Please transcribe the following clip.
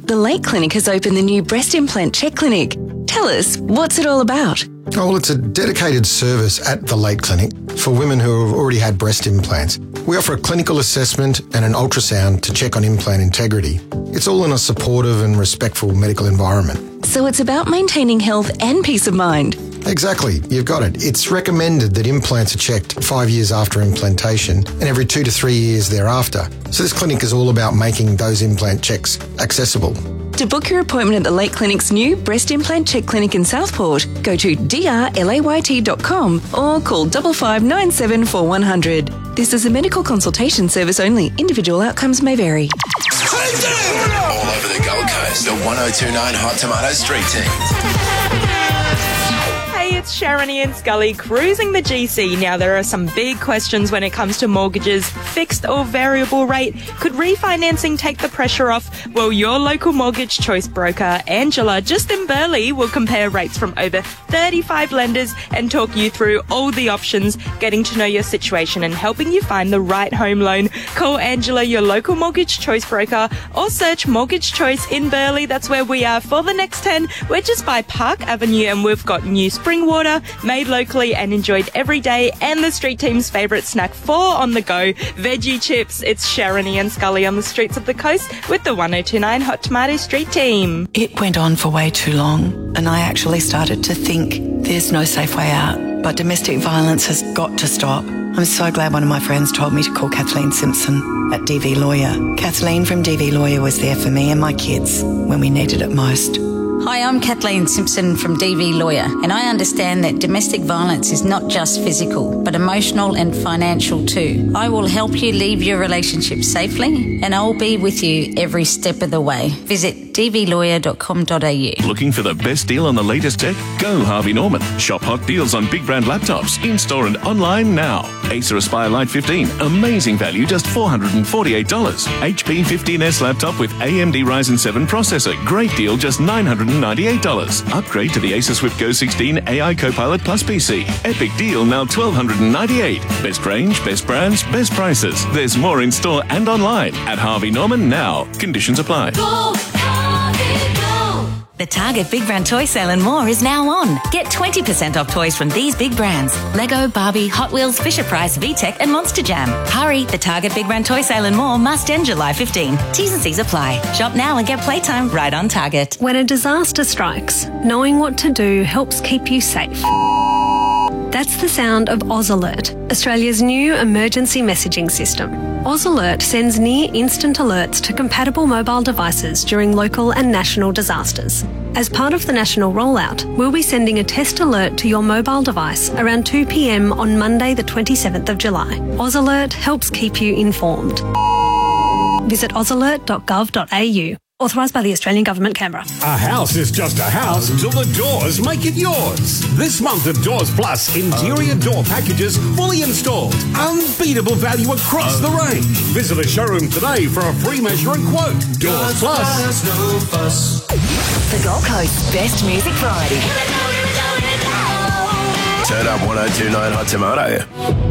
The Lake Clinic has opened the new breast implant check clinic. Tell us, what's it all about? Oh, well, it's a dedicated service at the Lake Clinic for women who have already had breast implants. We offer a clinical assessment and an ultrasound to check on implant integrity. It's all in a supportive and respectful medical environment. So it's about maintaining health and peace of mind. Exactly, you've got it. It's recommended that implants are checked 5 years after implantation and every 2 to 3 years thereafter. So this clinic is all about making those implant checks accessible. To book your appointment at the Lake Clinic's new breast implant check clinic in Southport, go to drlayt.com or call 5597 4100. This is a medical consultation service only. Individual outcomes may vary. All over the Gold Coast, the 1029 Hot Tomato Street Team. Hey, it's Sharon and Scully cruising the GC. Now, there are some big questions when it comes to mortgages, fixed or variable rate. Could refinancing take the pressure off? Well, your local mortgage choice broker, Angela, just in Burleigh, will compare rates from over 35 lenders and talk you through all the options, getting to know your situation and helping you find the right home loan. Call Angela, your local mortgage choice broker, or search Mortgage Choice in Burleigh. That's where we are for the next 10. We're just by Park Avenue and we've got new spring water made locally and enjoyed every day, and the street team's favourite snack for on the go, veggie chips. It's Sharon and Scully on the streets of the coast with the 1029 Hot Tomato Street Team. It went on for way too long, and I actually started to think there's no safe way out. But domestic violence has got to stop. I'm so glad one of my friends told me to call Kathleen Simpson at DV Lawyer. Kathleen from DV Lawyer was there for me and my kids when we needed it most. Hi, I'm Kathleen Simpson from DV Lawyer, and I understand that domestic violence is not just physical, but emotional and financial too. I will help you leave your relationship safely, and I'll be with you every step of the way. Visit dvlawyer.com.au. Looking for the best deal on the latest tech? Go Harvey Norman. Shop hot deals on big brand laptops, in-store and online now. Acer Aspire Lite 15, amazing value, just $448. HP 15S laptop with AMD Ryzen 7 processor, great deal, just $998. Upgrade to the Acer Swift Go 16 AI Copilot Plus PC. Epic deal, now $1,298. Best range, best brands, best prices. There's more in store and online at Harvey Norman now. Conditions apply. Go, Harvey, go. The Target Big Brand Toy Sale and more is now on. Get 20% off toys from these big brands: Lego, Barbie, Hot Wheels, Fisher-Price, VTech and Monster Jam. Hurry, the Target Big Brand Toy Sale and more must end July 15. T's and C's apply. Shop now and get playtime right on Target. When a disaster strikes, knowing what to do helps keep you safe. That's the sound of Oz Alert, Australia's new emergency messaging system. Oz Alert sends near-instant alerts to compatible mobile devices during local and national disasters. As part of the national rollout, we'll be sending a test alert to your mobile device around 2 p.m. on Monday the 27th of July. Oz Alert helps keep you informed. Visit ozalert.gov.au. Authorised by the Australian Government, Canberra. A house is just a house until the doors make it yours. This month of Doors Plus, interior door packages fully installed. Unbeatable value across the range. Visit a showroom today for a free measure and quote. Doors Plus. No fuss. The Gold Coast's best music variety. Turn up 1029 Hot Tomato.